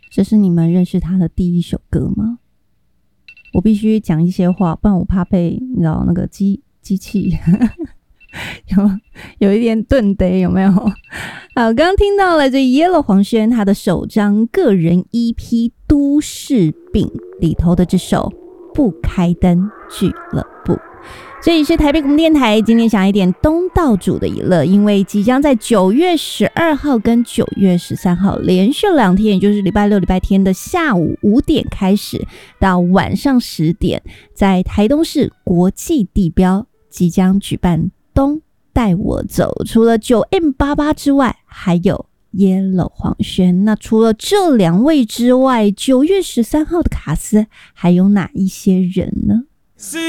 这是你们认识他的第一首歌吗？我必须讲一些话，不然我怕被你知道那个机器有一点顿呆，有没有？好，刚刚听到了这 Yellow 黄轩他的首张个人 EP《都市病》里头的这首《不开灯俱乐部》。这里是台北广播电台，今天想一点东道主的娱乐，因为即将在9月12号跟9月13号连续2天，也就是礼拜六、礼拜天的下午5点开始到晚上10点，在台东市国际地标即将举办东带我走。除了 9M88 之外，还有 Yellow 黄轩。那除了这2位之外，9月13号的卡司还有哪一些人呢？